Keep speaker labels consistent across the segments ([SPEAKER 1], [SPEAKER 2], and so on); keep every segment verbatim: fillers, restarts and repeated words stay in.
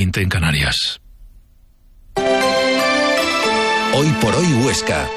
[SPEAKER 1] veinte en Canarias.
[SPEAKER 2] Hoy por hoy Huesca.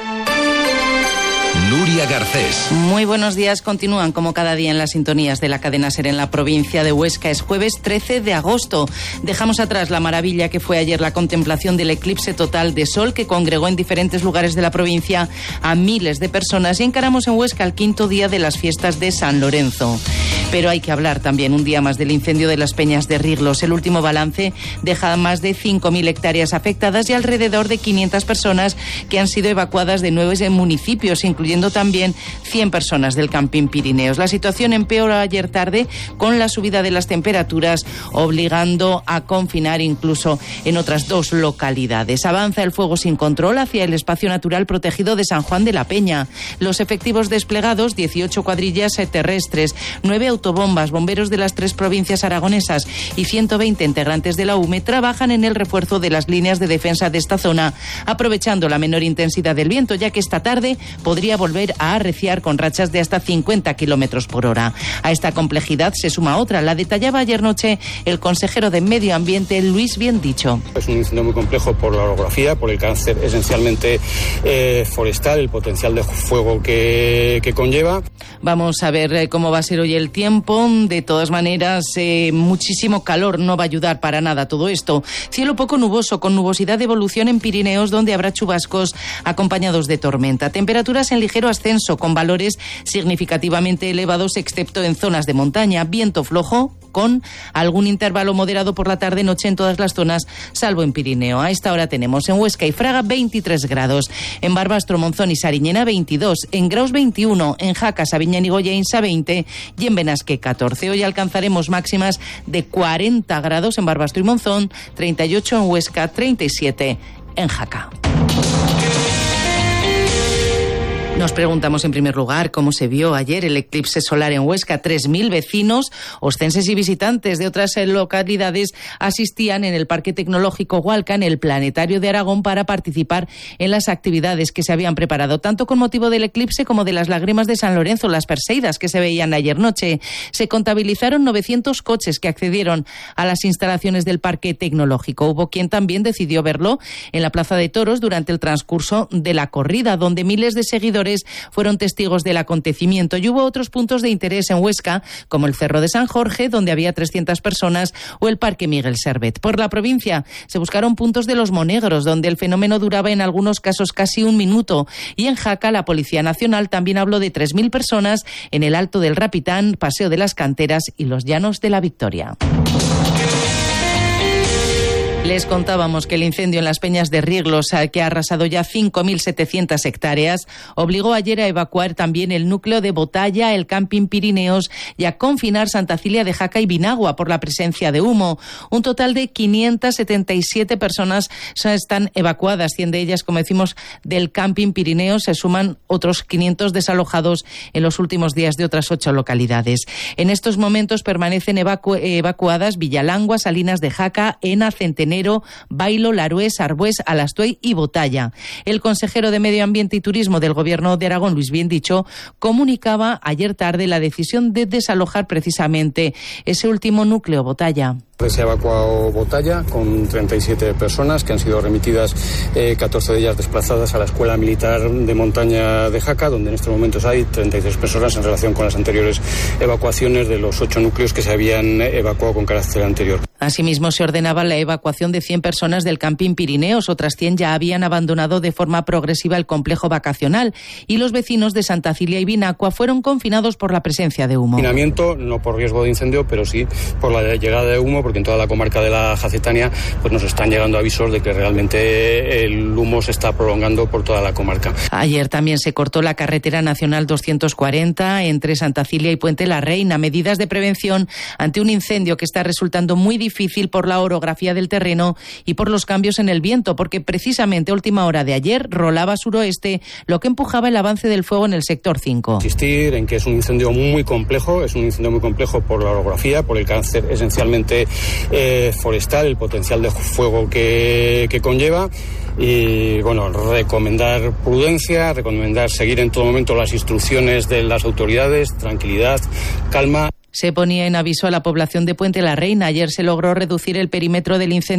[SPEAKER 2] Nuria Garcés.
[SPEAKER 3] Muy buenos días. Continúan como cada día en las sintonías de la cadena SER en la provincia de Huesca. Es jueves trece de agosto. Dejamos atrás la maravilla que fue ayer la contemplación del eclipse total de sol que congregó en diferentes lugares de la provincia a miles de personas y encaramos en Huesca el quinto día de las fiestas de San Lorenzo. Pero hay que hablar también un día más del incendio de las Peñas de Riglos. El último balance deja más de cinco mil hectáreas afectadas y alrededor de quinientas personas que han sido evacuadas de nueve municipios, incluyendo también cien personas del Camping Pirineos. La situación empeoró ayer tarde con la subida de las temperaturas, obligando a confinar incluso en otras dos localidades. Avanza el fuego sin control hacia el espacio natural protegido de San Juan de la Peña. Los efectivos desplegados, dieciocho cuadrillas terrestres, nueve autobombas, bomberos de las tres provincias aragonesas y ciento veinte integrantes de la U M E, trabajan en el refuerzo de las líneas de defensa de esta zona, aprovechando la menor intensidad del viento, ya que esta tarde podría volver a arreciar con rachas de hasta cincuenta kilómetros por hora. A esta complejidad se suma otra, la detallaba ayer noche el consejero de Medio Ambiente, Luis Biendicho.
[SPEAKER 4] Es un incendio muy complejo por la orografía, por el carácter esencialmente eh, forestal, el potencial de fuego que, que conlleva.
[SPEAKER 3] Vamos a ver eh, cómo va a ser hoy el tiempo. De todas maneras, eh, muchísimo calor no va a ayudar para nada todo esto. Cielo poco nuboso, con nubosidad de evolución en Pirineos, donde habrá chubascos acompañados de tormenta. Temperaturas en ligero ascenso, con valores significativamente elevados, excepto en zonas de montaña. Viento flojo, con algún intervalo moderado por la tarde-noche en todas las zonas, salvo en Pirineo. A esta hora tenemos en Huesca y Fraga veintitrés grados, en Barbastro, Monzón y Sariñena veintidós, en Graus veintiuno, en Jaca, Sabiñán y Goyainsa veinte y en Benasque catorce. Hoy alcanzaremos máximas de cuarenta grados en Barbastro y Monzón, treinta y ocho en Huesca, treinta y siete en Jaca. Nos preguntamos en primer lugar cómo se vio ayer el eclipse solar en Huesca. tres mil vecinos, ostenses y visitantes de otras localidades asistían en el Parque Tecnológico Hualca, en el Planetario de Aragón, para participar en las actividades que se habían preparado, tanto con motivo del eclipse como de las lágrimas de San Lorenzo, las Perseidas que se veían ayer noche. Se contabilizaron novecientos coches que accedieron a las instalaciones del Parque Tecnológico. Hubo quien también decidió verlo en la Plaza de Toros durante el transcurso de la corrida, donde miles de seguidores fueron testigos del acontecimiento. Y hubo otros puntos de interés en Huesca, como el Cerro de San Jorge, donde había trescientas personas, o el Parque Miguel Servet. Por la provincia se buscaron puntos de los Monegros, donde el fenómeno duraba en algunos casos casi un minuto. Y en Jaca, la Policía Nacional también habló de tres mil personas en el Alto del Rapitán, Paseo de las Canteras y los Llanos de la Victoria. Les contábamos que el incendio en las Peñas de Riglos, que ha arrasado ya cinco mil setecientas hectáreas, obligó ayer a evacuar también el núcleo de Botalla, el Camping Pirineos y a confinar Santa Cilia de Jaca y Vinagua por la presencia de humo. Un total de quinientas setenta y siete personas están evacuadas, cien de ellas, como decimos, del Camping Pirineos. Se suman otros quinientos desalojados en los últimos días de otras ocho localidades. En estos momentos permanecen evacu- evacuadas Villalangua, Salinas de Jaca, Ena, Centenero, Bailo, Larués, Arbués, Alastuey y Botalla. El consejero de Medio Ambiente y Turismo del Gobierno de Aragón, Luis Biendicho, comunicaba ayer tarde la decisión de desalojar precisamente ese último núcleo, Botalla.
[SPEAKER 4] Se ha evacuado Botalla con treinta y siete personas que han sido remitidas, eh, catorce de ellas desplazadas a la Escuela Militar de Montaña de Jaca, donde en estos momentos hay treinta y tres personas en relación con las anteriores evacuaciones de los ocho núcleos que se habían evacuado con carácter anterior.
[SPEAKER 3] Asimismo, se ordenaba la evacuación de cien personas del Camping Pirineos. Otras cien ya habían abandonado de forma progresiva el complejo vacacional y los vecinos de Santa Cilia y Vinacua fueron confinados por la presencia de humo.
[SPEAKER 4] Confinamiento, no por riesgo de incendio, pero sí por la llegada de humo, porque en toda la comarca de la Jacetania pues nos están llegando avisos de que realmente el humo se está prolongando por toda la comarca.
[SPEAKER 3] Ayer también se cortó la carretera nacional doscientos cuarenta entre Santa Cilia y Puente la Reina. Medidas de prevención ante un incendio que está resultando muy difícil por la orografía del terreno y por los cambios en el viento, porque precisamente a última hora de ayer rolaba suroeste, lo que empujaba el avance del fuego en el sector cinco.
[SPEAKER 4] Insistir en que es un incendio muy complejo, es un incendio muy complejo por la orografía, por el carácter esencialmente eh, forestal, el potencial de fuego que, que conlleva. Y bueno, recomendar prudencia, recomendar seguir en todo momento las instrucciones de las autoridades, tranquilidad, calma.
[SPEAKER 3] Se ponía en aviso a la población de Puente la Reina. Ayer se logró reducir el perímetro del incendio